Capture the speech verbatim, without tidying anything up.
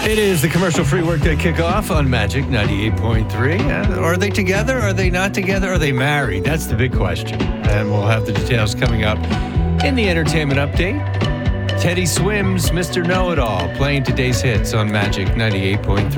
It is the commercial-free workday kickoff on Magic ninety-eight point three. Uh, are they together? Are they not together? Are they married? That's the big question. And we'll have the details coming up in the entertainment update. Teddy Swims, Mister Know-It-All, playing today's hits on Magic ninety-eight point three.